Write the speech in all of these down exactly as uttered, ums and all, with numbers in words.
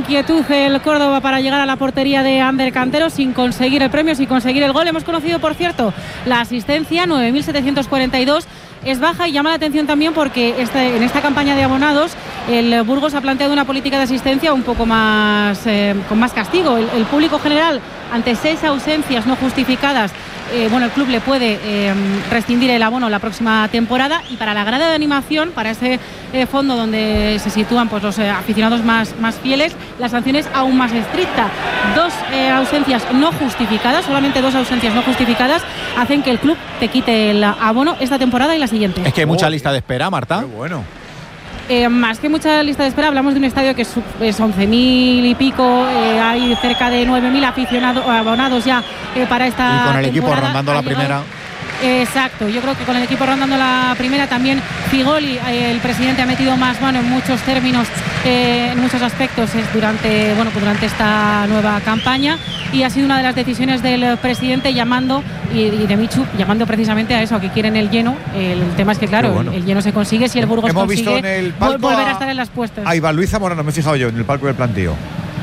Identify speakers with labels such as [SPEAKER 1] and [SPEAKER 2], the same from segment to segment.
[SPEAKER 1] inquietud el Córdoba para llegar a la portería de Ander Cantero sin conseguir el premio, sin conseguir el gol. Hemos conocido, por cierto, la asistencia, nueve mil setecientos cuarenta y dos. Es baja y llama la atención también porque este, en esta campaña de abonados el Burgos ha planteado una política de asistencia un poco más eh, con más castigo. El, el público general, ante seis ausencias no justificadas, eh, bueno, el club le puede eh, rescindir el abono la próxima temporada. Y para la grada de animación, para ese eh, fondo donde se sitúan pues los eh, aficionados más, más fieles, la sanción es aún más estricta. Dos eh, ausencias no justificadas, solamente dos ausencias no justificadas, hacen que el club te quite el abono esta temporada y la siguiente.
[SPEAKER 2] Es que hay mucha lista de espera, Marta.
[SPEAKER 3] Qué bueno.
[SPEAKER 1] Eh, más que mucha lista de espera, hablamos de un estadio que es, es once mil y pico, eh, hay cerca de nueve mil aficionados, abonados ya eh, para esta
[SPEAKER 2] y con el
[SPEAKER 1] temporada.
[SPEAKER 2] equipo rondando la primera.
[SPEAKER 1] Exacto, yo creo que con el equipo rondando la primera también Figoli, eh, el presidente, ha metido más mano en muchos términos, eh, en muchos aspectos es durante, bueno, pues durante esta nueva campaña, y ha sido una de las decisiones del presidente llamando y, y de Michu, llamando precisamente a eso, a que quieren el lleno. El tema es que claro, bueno, el, el lleno se consigue si el Burgos
[SPEAKER 3] Hemos
[SPEAKER 1] consigue
[SPEAKER 3] visto en el palco
[SPEAKER 1] volver a estar en las puestas.
[SPEAKER 3] Ahí va Luis Zamorano, me he fijado yo en el palco del plantío.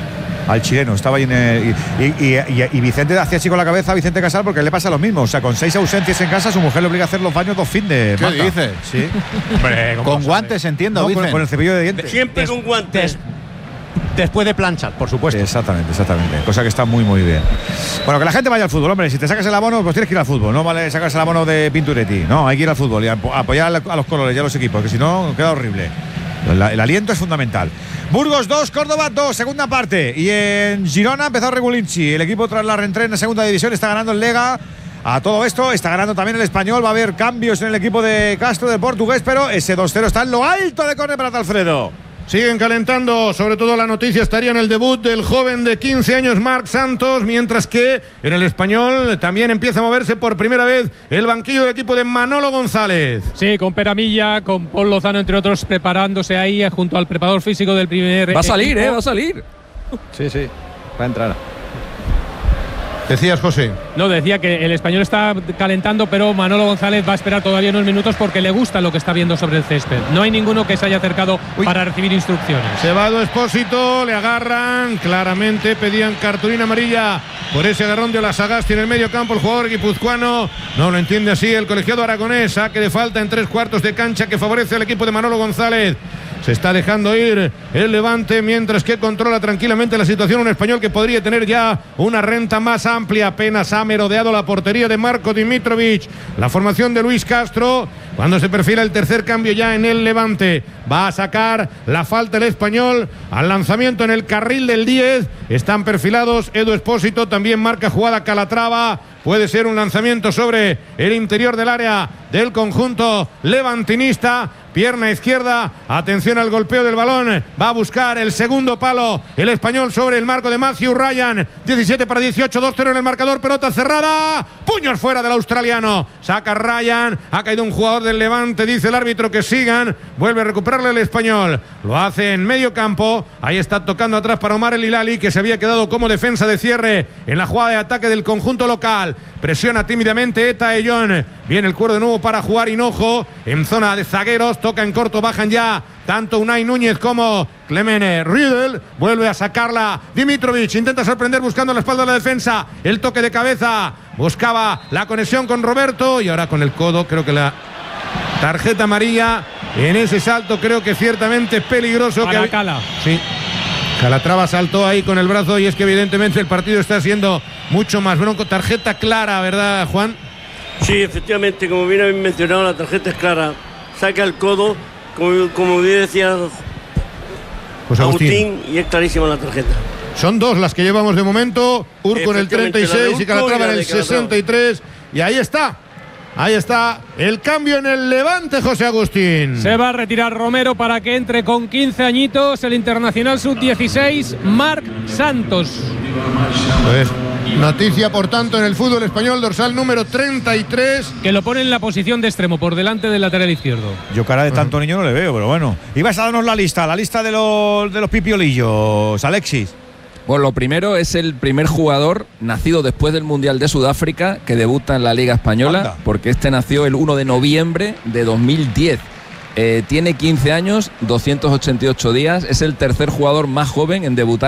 [SPEAKER 3] Al chileno, estaba ahí en el, y, y, y, y Vicente hacía así con la cabeza a Vicente Casal porque le pasa lo mismo. O sea, con seis ausencias en casa, su mujer le obliga a hacer los baños dos findes.
[SPEAKER 2] ¿Qué
[SPEAKER 3] Marta.
[SPEAKER 2] dices?
[SPEAKER 3] Sí. Hombre,
[SPEAKER 2] con guantes, entiendo,
[SPEAKER 3] no, con, con el cepillo de dientes.
[SPEAKER 4] Siempre con guantes.
[SPEAKER 2] Después de planchar, por supuesto.
[SPEAKER 3] Exactamente, exactamente. Cosa que está muy, muy bien. Bueno, que la gente vaya al fútbol, hombre. Si te sacas el abono, pues tienes que ir al fútbol. No vale sacarse el abono de Pinturetti. No, hay que ir al fútbol y apoyar a los colores y a los equipos, que si no, queda horrible. El, el aliento es fundamental. Burgos dos, Córdoba dos, segunda parte. Y en Girona empezó Regulinci. El equipo tras la reentré en la segunda división está ganando el Lega. A todo esto está ganando también el Español. Va a haber cambios en el equipo de Castro, del portugués, pero ese dos cero está en lo alto de córner para Alfredo.
[SPEAKER 5] Siguen calentando, sobre todo la noticia estaría en el debut del joven de quince años, Marc Santos, mientras que en el Español también empieza a moverse por primera vez el banquillo del equipo de Manolo González.
[SPEAKER 6] Sí, con Peramilla, con Paul Lozano, entre otros, preparándose ahí junto al preparador físico del primer.
[SPEAKER 7] Va a salir,
[SPEAKER 6] equipo.
[SPEAKER 7] ¿eh? Va a salir.
[SPEAKER 2] Sí, sí, va a entrar.
[SPEAKER 5] Decías, José.
[SPEAKER 6] No, decía que el Español está calentando, pero Manolo González va a esperar todavía unos minutos porque le gusta lo que está viendo sobre el césped. No hay ninguno que se haya acercado Uy. para recibir instrucciones.
[SPEAKER 5] Se va Edu Expósito, le agarran, claramente pedían cartulina amarilla por ese agarrón de la Sagasti en el medio campo. El jugador guipuzcoano no lo entiende así el colegiado aragonés. Saque de falta en tres cuartos de cancha que favorece al equipo de Manolo González. Se está dejando ir el Levante, mientras que controla tranquilamente la situación un Español que podría tener ya una renta más amplia. Apenas ha merodeado la portería de Marco Dimitrovic. La formación de Luis Castro, cuando se perfila el tercer cambio ya en el Levante. Va a sacar la falta el Español al lanzamiento en el carril del diez. Están perfilados. Edu Expósito también marca jugada Calatrava. Puede ser un lanzamiento sobre el interior del área del conjunto levantinista. Pierna izquierda, atención al golpeo del balón, va a buscar el segundo palo el Español sobre el marco de Matthew Ryan. Diecisiete para dieciocho, dos cero en el marcador, pelota cerrada, puños fuera del australiano, saca Ryan, ha caído un jugador del Levante, dice el árbitro que sigan, vuelve a recuperarle el Español, lo hace en medio campo, ahí está tocando atrás para Omar El Hilali, que se había quedado como defensa de cierre en la jugada de ataque del conjunto local. Presiona tímidamente Eta Ellón, viene el cuero de nuevo para jugar Hinojo en zona de zagueros, toca en corto, bajan ya tanto Unai Núñez como Clemene Riedel, vuelve a sacarla Dimitrovic, intenta sorprender buscando la espalda de la defensa, el toque de cabeza, buscaba la conexión con Roberto y ahora con el codo, creo que la tarjeta amarilla en ese salto, creo que ciertamente es peligroso.
[SPEAKER 6] Para
[SPEAKER 5] que
[SPEAKER 6] Cala.
[SPEAKER 5] Sí. Calatrava saltó ahí con el brazo y es que evidentemente el partido está siendo mucho más bronco. Tarjeta clara, ¿verdad, Juan?
[SPEAKER 4] Sí, efectivamente, como bien habéis mencionado, la tarjeta es clara. Saca el codo, como, como bien decía
[SPEAKER 5] pues Agustín.
[SPEAKER 4] Agustín, y es clarísima la tarjeta.
[SPEAKER 5] Son dos las que llevamos de momento. Urco en el treinta y seis y Calatrava en el sesenta y tres. Y ahí está. Ahí está el cambio en el Levante, José Agustín.
[SPEAKER 6] Se va a retirar Romero para que entre con quince añitos el internacional sub dieciséis, Marc Santos.
[SPEAKER 5] Pues, noticia, por tanto, en el fútbol español, dorsal número treinta y tres.
[SPEAKER 6] Que lo pone en la posición de extremo, por delante del lateral izquierdo.
[SPEAKER 3] Yo cara de tanto uh-huh. niño no le veo, pero bueno. Ibas a darnos la lista, la lista de los, de los pipiolillos, Alexis.
[SPEAKER 7] Bueno, lo primero es el primer jugador nacido después del Mundial de Sudáfrica que debuta en la Liga Española, Anda. porque este nació el uno de noviembre de dos mil diez. Eh, tiene quince años, doscientos ochenta y ocho días, es el tercer jugador más joven en debutar